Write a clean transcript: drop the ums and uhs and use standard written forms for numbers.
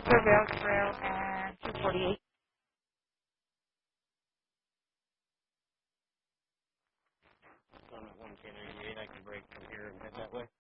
Rivera Trail and 248. I'm at 11088. I can break from here and head that way.